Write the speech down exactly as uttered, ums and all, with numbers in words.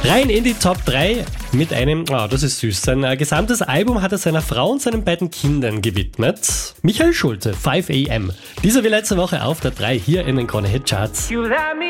Rein in die Top drei mit einem, oh, das ist süß, sein äh, gesamtes Album hat er seiner Frau und seinen beiden Kindern gewidmet. Michael Schulte, five a m. Dieser wie letzte Woche auf der drei hier in den Krone Hit Charts. You let me